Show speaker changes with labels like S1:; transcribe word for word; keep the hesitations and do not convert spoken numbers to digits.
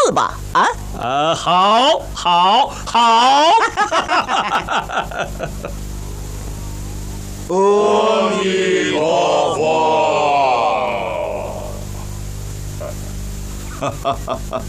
S1: 次吧？啊？
S2: 呃，好，好，好。
S3: 阿弥陀佛。